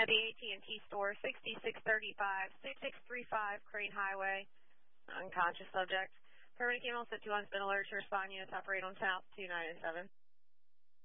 the AT&T store, 6635, 6635 Crane Highway. Unconscious subject. Paramedic ambulance at 2 on spin alert to respond units operate on south 297.